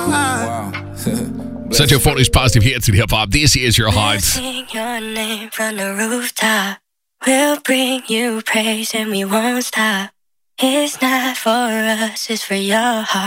Such a funny, positive hits in hip hop. This is your heart. Sing your name from the rooftop. We'll bring you praise and we won't stop. It's not for us, it's for your heart.